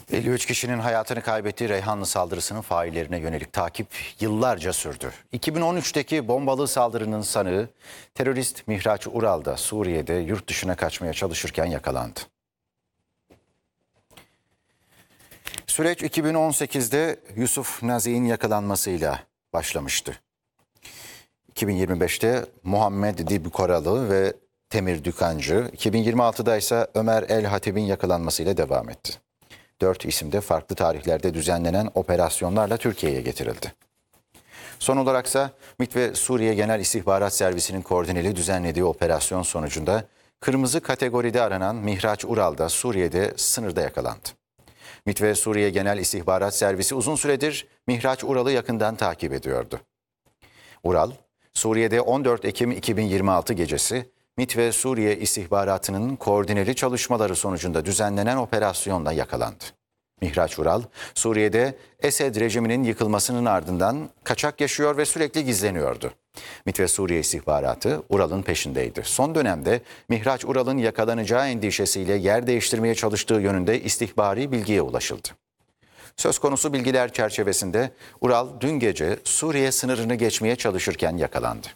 53 kişinin hayatını kaybettiği Reyhanlı saldırısının faillerine yönelik takip yıllarca sürdü. 2013'teki bombalı saldırının sanığı terörist Mihraç Ural da Suriye'de yurt dışına kaçmaya çalışırken yakalandı. Süreç 2018'de Yusuf Nazik'in yakalanmasıyla başlamıştı. 2025'te Muhammed Dibkoralı ve Temir Dükancı, 2026'da ise Ömer El Hatib'in yakalanmasıyla devam etti. 4 isim de farklı tarihlerde düzenlenen operasyonlarla Türkiye'ye getirildi. Son olaraksa MİT ve Suriye Genel İstihbarat Servisi'nin koordineli düzenlediği operasyon sonucunda kırmızı kategoride aranan Mihraç Ural da Suriye'de sınırda yakalandı. MİT ve Suriye Genel İstihbarat Servisi uzun süredir Mihraç Ural'ı yakından takip ediyordu. Ural, Suriye'de 14 Ekim 2026 gecesi MİT ve Suriye istihbaratının koordineli çalışmaları sonucunda düzenlenen operasyonla yakalandı. Mihraç Ural, Suriye'de Esed rejiminin yıkılmasının ardından kaçak yaşıyor ve sürekli gizleniyordu. MİT ve Suriye istihbaratı Ural'ın peşindeydi. Son dönemde Mihraç Ural'ın yakalanacağı endişesiyle yer değiştirmeye çalıştığı yönünde istihbari bilgiye ulaşıldı. Söz konusu bilgiler çerçevesinde Ural dün gece Suriye sınırını geçmeye çalışırken yakalandı.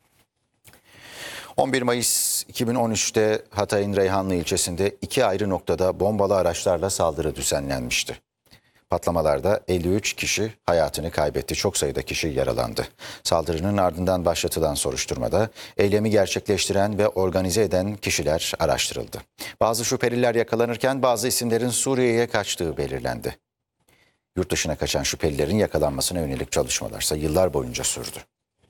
11 Mayıs 2013'te Hatay'ın Reyhanlı ilçesinde 2 ayrı noktada bombalı araçlarla saldırı düzenlenmişti. Patlamalarda 53 kişi hayatını kaybetti, çok sayıda kişi yaralandı. Saldırının ardından başlatılan soruşturmada eylemi gerçekleştiren ve organize eden kişiler araştırıldı. Bazı şüpheliler yakalanırken bazı isimlerin Suriye'ye kaçtığı belirlendi. Yurt dışına kaçan şüphelilerin yakalanmasına yönelik çalışmalarsa yıllar boyunca sürdü.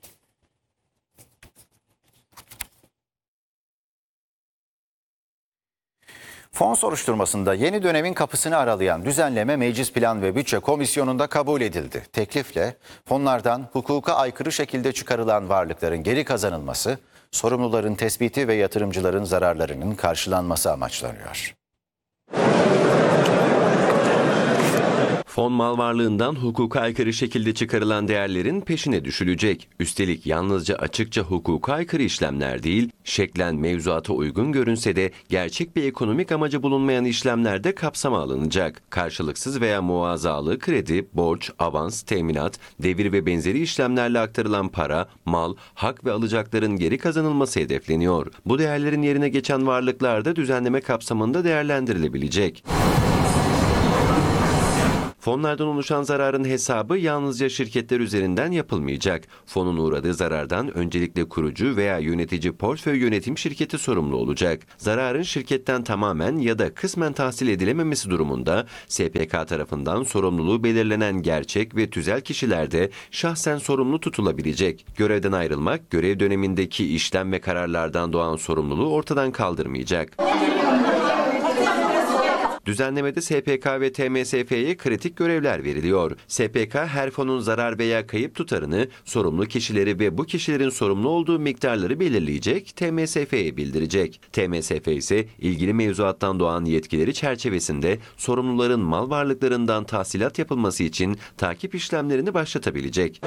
Fon soruşturmasında yeni dönemin kapısını aralayan düzenleme Meclis Plan ve Bütçe Komisyonu'nda kabul edildi. Teklifle fonlardan hukuka aykırı şekilde çıkarılan varlıkların geri kazanılması, sorumluların tespiti ve yatırımcıların zararlarının karşılanması amaçlanıyor. Fon mal varlığından hukuka aykırı şekilde çıkarılan değerlerin peşine düşülecek. Üstelik yalnızca açıkça hukuka aykırı işlemler değil, şeklen mevzuata uygun görünse de gerçek bir ekonomik amacı bulunmayan işlemler de kapsama alınacak. Karşılıksız veya muazzalı kredi, borç, avans, teminat, devir ve benzeri işlemlerle aktarılan para, mal, hak ve alacakların geri kazanılması hedefleniyor. Bu değerlerin yerine geçen varlıklar da düzenleme kapsamında değerlendirilebilecek. Fonlardan oluşan zararın hesabı yalnızca şirketler üzerinden yapılmayacak. Fonun uğradığı zarardan öncelikle kurucu veya yönetici portföy yönetim şirketi sorumlu olacak. Zararın şirketten tamamen ya da kısmen tahsil edilememesi durumunda SPK tarafından sorumluluğu belirlenen gerçek ve tüzel kişiler de şahsen sorumlu tutulabilecek. Görevden ayrılmak, görev dönemindeki işlem ve kararlardan doğan sorumluluğu ortadan kaldırmayacak. Düzenlemede SPK ve TMSF'ye kritik görevler veriliyor. SPK her fonun zarar veya kayıp tutarını, sorumlu kişileri ve bu kişilerin sorumlu olduğu miktarları belirleyecek, TMSF'ye bildirecek. TMSF ise ilgili mevzuattan doğan yetkileri çerçevesinde sorumluların mal varlıklarından tahsilat yapılması için takip işlemlerini başlatabilecek.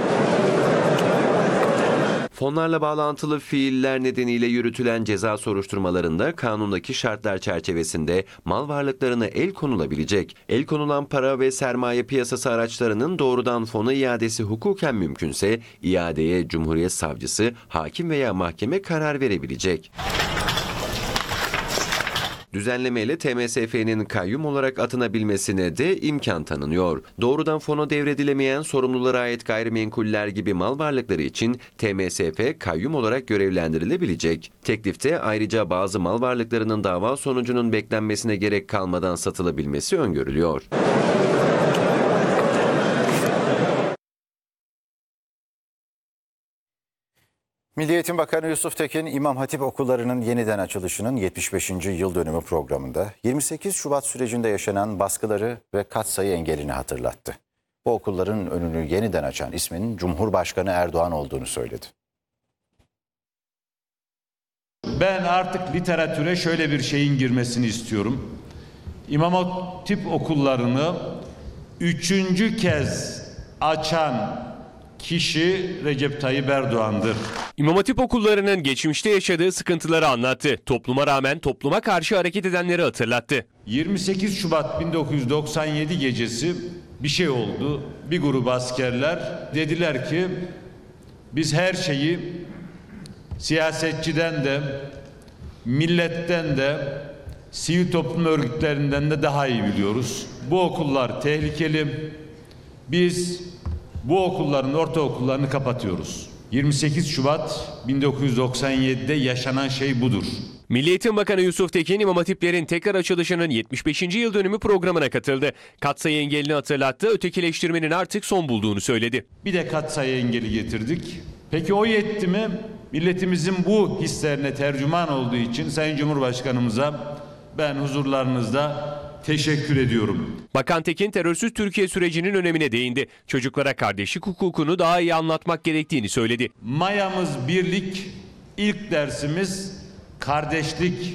Fonlarla bağlantılı fiiller nedeniyle yürütülen ceza soruşturmalarında kanundaki şartlar çerçevesinde mal varlıklarına el konulabilecek. El konulan para ve sermaye piyasası araçlarının doğrudan fona iadesi hukuken mümkünse iadeye Cumhuriyet Savcısı, hakim veya mahkeme karar verebilecek. Düzenlemeyle TMSF'nin kayyum olarak atanabilmesine de imkan tanınıyor. Doğrudan fona devredilemeyen sorumlulara ait gayrimenkuller gibi mal varlıkları için TMSF kayyum olarak görevlendirilebilecek. Teklifte ayrıca bazı mal varlıklarının dava sonucunun beklenmesine gerek kalmadan satılabilmesi öngörülüyor. Milli Eğitim Bakanı Yusuf Tekin, İmam Hatip okullarının yeniden açılışının 75. yıl dönümü programında 28 Şubat sürecinde yaşanan baskıları ve katsayı engelini hatırlattı. Bu okulların önünü yeniden açan ismin Cumhurbaşkanı Erdoğan olduğunu söyledi. Ben artık literatüre şöyle bir şeyin girmesini istiyorum. İmam Hatip okullarını 3. kez açan kişi Recep Tayyip Erdoğan'dır. İmam Hatip okullarının geçmişte yaşadığı sıkıntıları anlattı. Topluma rağmen topluma karşı hareket edenleri hatırlattı. 28 Şubat 1997 gecesi bir şey oldu. Bir grup askerler dediler ki biz her şeyi siyasetçiden de, milletten de, sivil toplum örgütlerinden de daha iyi biliyoruz. Bu okullar tehlikeli. Biz bu okulların ortaokullarını kapatıyoruz. 28 Şubat 1997'de yaşanan şey budur. Milli Eğitim Bakanı Yusuf Tekin, İmam Hatiplerin tekrar açılışının 75. yıl dönümü programına katıldı. Katsayı engelini hatırlattı, ötekileştirmenin artık son bulduğunu söyledi. Bir de katsayı engeli getirdik. Peki o yetti mi? Milletimizin bu hislerine tercüman olduğu için Sayın Cumhurbaşkanımıza ben huzurlarınızda teşekkür ediyorum. Bakan Tekin terörsüz Türkiye sürecinin önemine değindi. Çocuklara kardeşlik hukukunu daha iyi anlatmak gerektiğini söyledi. Mayamız birlik, ilk dersimiz kardeşlik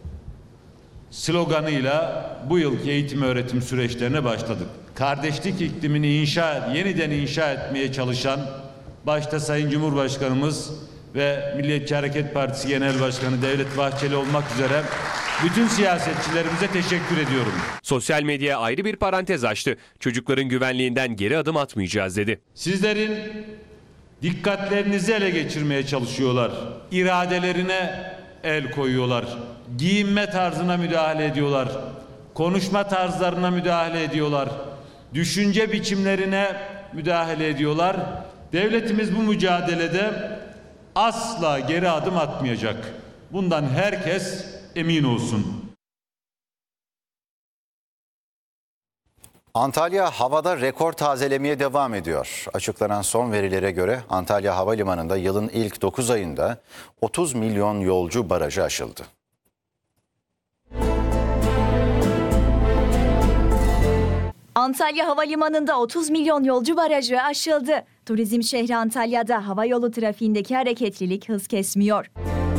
sloganıyla bu yılki eğitim öğretim süreçlerine başladık. Kardeşlik iklimini yeniden inşa etmeye çalışan başta Sayın Cumhurbaşkanımız ve Milliyetçi Hareket Partisi Genel Başkanı Devlet Bahçeli olmak üzere bütün siyasetçilerimize teşekkür ediyorum. Sosyal medya ayrı bir parantez açtı. Çocukların güvenliğinden geri adım atmayacağız dedi. Sizlerin dikkatlerinizi ele geçirmeye çalışıyorlar. İradelerine el koyuyorlar. Giyinme tarzına müdahale ediyorlar. Konuşma tarzlarına müdahale ediyorlar. Düşünce biçimlerine müdahale ediyorlar. Devletimiz bu mücadelede asla geri adım atmayacak. Bundan herkes emin olsun. Antalya havada rekor tazelemeye devam ediyor. Açıklanan son verilere göre Antalya Havalimanı'nda yılın ilk 9 ayında 30 milyon yolcu barajı aşıldı. Antalya Havalimanı'nda 30 milyon yolcu barajı aşıldı. Turizm şehri Antalya'da havayolu trafiğindeki hareketlilik hız kesmiyor.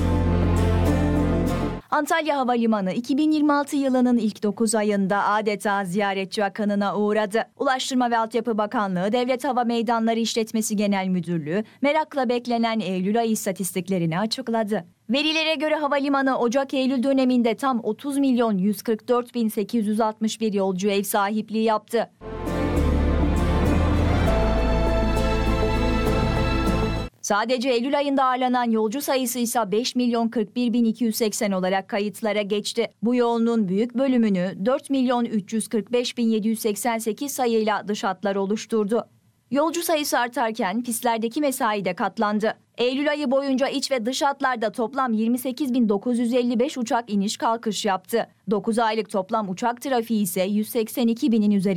Antalya Havalimanı 2026 yılının ilk 9 ayında adeta ziyaretçi akınına uğradı. Ulaştırma ve Altyapı Bakanlığı, Devlet Hava Meydanları İşletmesi Genel Müdürlüğü merakla beklenen Eylül ayı istatistiklerini açıkladı. Verilere göre havalimanı Ocak-Eylül döneminde tam 30 milyon 144 bin 861 yolcu ev sahipliği yaptı. Sadece Eylül ayında ağırlanan yolcu sayısı ise 5 milyon 41 bin 280 olarak kayıtlara geçti. Bu yoğunluğun büyük bölümünü 4 milyon 345 bin 788 sayıyla dış hatlar oluşturdu. Yolcu sayısı artarken pistlerdeki mesai de katlandı. Eylül ayı boyunca iç ve dış hatlarda toplam 28.955 uçak iniş kalkış yaptı. 9 aylık toplam uçak trafiği ise 182 binin üzerinde.